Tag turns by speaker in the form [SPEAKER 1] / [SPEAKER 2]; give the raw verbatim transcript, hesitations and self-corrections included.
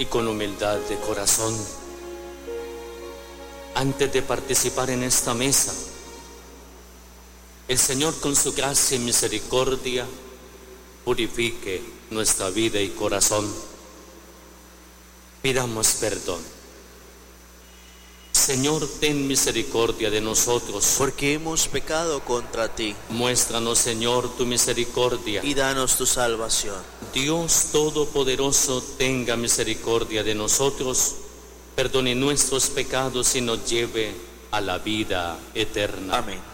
[SPEAKER 1] y con humildad de corazón, antes de participar en esta mesa, el Señor con su gracia y misericordia purifique nuestra vida y corazón. Pidamos perdón. Señor, ten misericordia de nosotros,
[SPEAKER 2] porque hemos pecado contra ti.
[SPEAKER 1] Muéstranos, Señor, tu misericordia
[SPEAKER 2] y danos tu salvación.
[SPEAKER 1] Dios Todopoderoso, tenga misericordia de nosotros, perdone nuestros pecados y nos lleve a la vida eterna.
[SPEAKER 2] Amén.